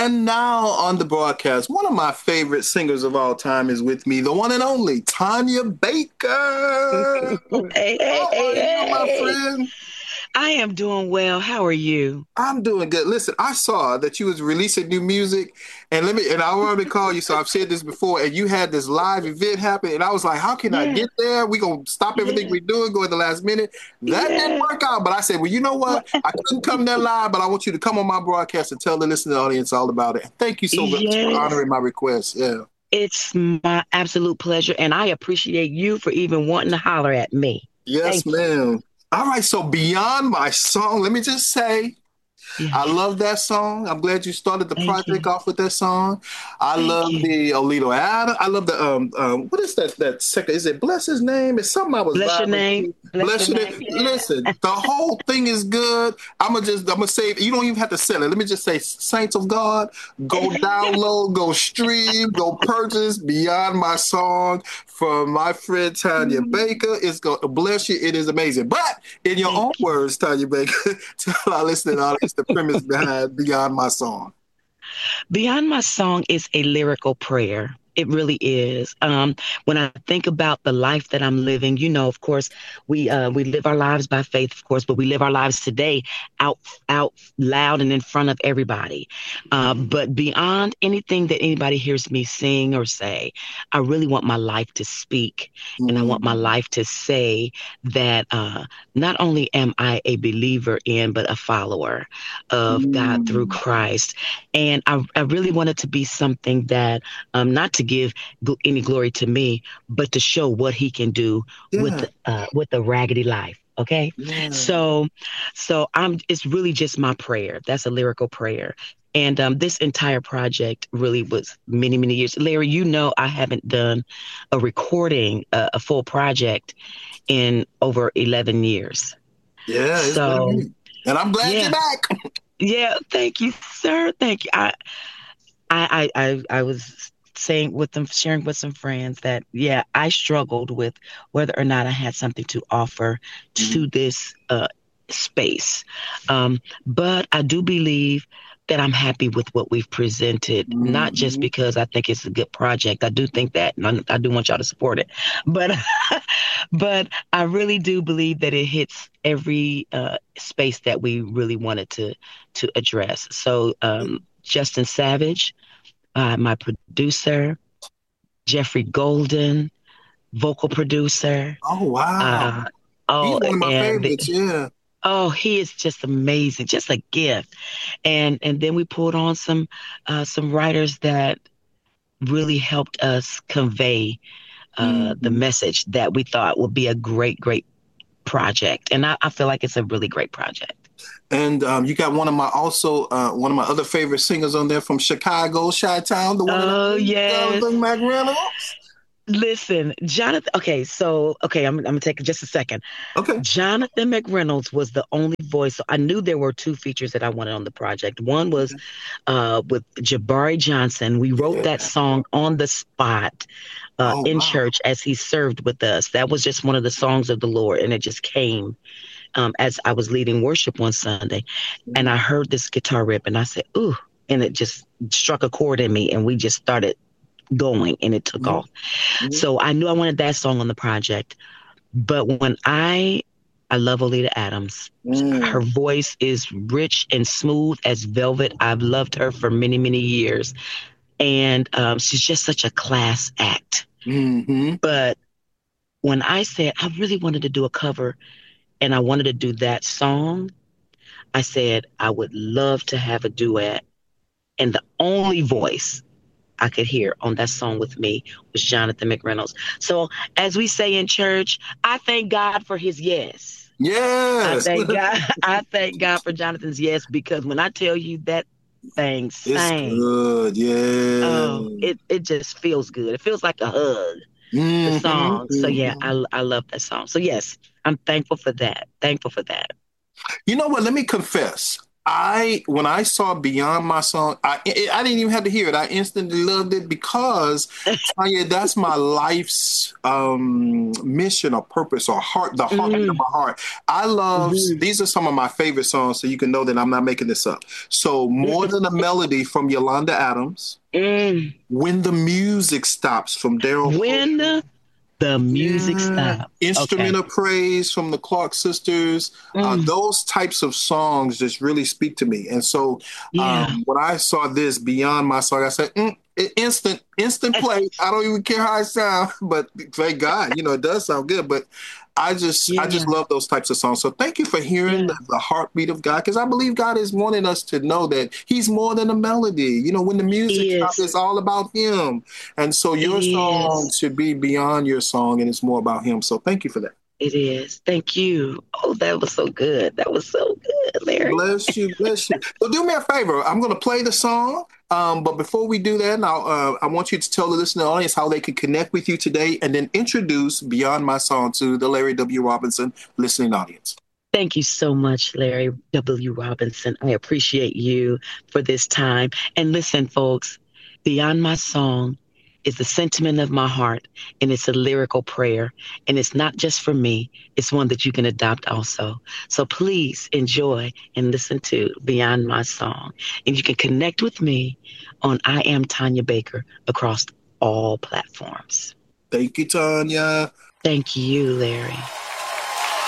And now on the broadcast, one of my favorite singers of all time is with me, the one and only Tanya Baker. Hey, hey, How hey, are you, my hey. friend? I am doing well. How are you? I'm doing good. Listen, I saw that you was releasing new music, and I wanted to call you. So I've said this before, and you had this live event happen, and I was like, how can I Yeah, get there? We gonna stop everything yeah, we're doing, go at the last minute. That didn't yeah. work out, but I said, well, you know Well, what? I couldn't come there live, but I want you to come on my broadcast and tell the listening audience all about it. Thank you so much for yes, honoring my request. Yeah. it's my absolute pleasure, and I appreciate you for even wanting to holler at me. Yes, Thank you. ma'am. All right, so Beyond My Song, let me just say, I Yes, love that song. I'm glad you started the thank project you. off with that song. I Thank love you. the Olito Adam. I love the what is that second? Is it Bless His Name? It's something I was Bless your vibing name. to. Bless your Bless it. name. Yeah. Listen, the whole thing is good. I'm gonna say you don't even have to sell it. Let me just say, Saints of God, go download, go stream, go purchase Beyond My Song from my friend Tanya Baker. It's gonna bless you. It is amazing. But in your Thank own you. words, Tanya Baker, tell our listening audience the premise behind Beyond My Song. Beyond My Song is a lyrical prayer. It really is. When I think about the life that I'm living, of course, we live our lives by faith, of course, but we live our lives today out out loud and in front of everybody. But beyond anything that anybody hears me sing or say, I really want my life to speak, and I want my Mm, life to say that not only am I a believer in, but a follower of God through mm, Christ. And I really want it to be something that, not to give any glory to me, but to show what he can do yeah, with a raggedy life. Okay. yeah. So, it's really just my prayer. That's a lyrical prayer. And this entire project really was many, many years. Larry, I haven't done a recording, a full project in over 11 years. Yeah, it's been a So, minute. And I'm glad you're yeah, back. yeah. Thank you, sir. Thank you. I was saying with them, sharing with some friends that, yeah, I struggled with whether or not I had something to offer to Mhm, this space. But I do believe that I'm happy with what we've presented, not just mhm. because I think it's a good project. I do think that, and I do want y'all to support it. But, but I really do believe that it hits every space that we really wanted to address. So, Justin Savage, my producer, Jeffrey Golden, vocal producer. Oh, wow. Uh, He's oh, one of my and favorites. Yeah. he is just amazing, just a gift. And then we pulled on some writers that really helped us convey the Mhm. message that we thought would be a great, great project. And I feel like it's a really great project. And you got one of my other favorite singers on there from Chicago, Chi-Town, the one and Oh only yes. Jonathan McReynolds. Listen, Jonathan. Okay, I'm gonna take just a second. Okay. Jonathan McReynolds was the only voice. So I knew there were two features that I wanted on the project. One was with Jabari Johnson. We wrote that Yeah. song on the spot Oh, in wow. church as he served with us. That was just one of the songs of the Lord, and it just came as I was leading worship one Sunday, and I heard this guitar rip, and I said, "Ooh!" And it just struck a chord in me, and we just started going, and it took Mhm, off. mhm, So I knew I wanted that song on the project. But when I love Olita Adams. Her mm. voice is rich and smooth as velvet. I've loved her for many, many years. And she's just such a class act. Mhm. But when I said I really wanted to do a cover and I wanted to do that song, I said I would love to have a duet. And the only voice I could hear on that song with me was Jonathan McReynolds. So, as we say in church, I thank God for his yes. I Yes. thank God. I thank God for Jonathan's yes, because when I tell you that thing It's sang, good. Yeah. oh, it just feels good. It feels like a hug. The Mhm, song. So yeah, mhm. I love that song. So yes, I'm thankful for that. Thankful for that. You know what? Let me confess. When I saw Beyond My Song, I didn't even have to hear it. I instantly loved it because, Tanya, that's my life's mission or purpose or the heartbeat of Mm, my heart. I love, mhm, these are some of my favorite songs, so you can know that I'm not making this up. So, More Than a Melody from Yolanda Adams, mm. When the Music Stops from Daryl Hall. When the music Yeah, stops. Okay. Instrument of Praise from the Clark Sisters. Mm, Those types of songs just really speak to me. And so yeah. when I saw this Beyond My Song, I said, instant play. I don't even care how I sound, but thank God, it does sound good. But I just Yeah. love those types of songs. So thank you for hearing Yeah. the heartbeat of God, because I believe God is wanting us to know that He's more than a melody. When the music He stops, is. it's all about Him. And so It your song is. should be beyond your song, and it's more about Him. So thank you for that. It is. Thank you. Oh, that was so good. That was so good, Larry. Bless you, bless you. So do me a favor. I'm going to play the song, but before we do that, now I want you to tell the listening audience how they can connect with you today, and then introduce Beyond My Song to the Larry W. Robinson listening audience. Thank you so much, Larry W. Robinson. I appreciate you for this time. And listen, folks, Beyond My Song is the sentiment of my heart, and it's a lyrical prayer. And it's not just for me, it's one that you can adopt also. So please enjoy and listen to Beyond My Song. And you can connect with me on I Am Tanya Baker across all platforms. Thank you, Tanya. Thank you, Larry.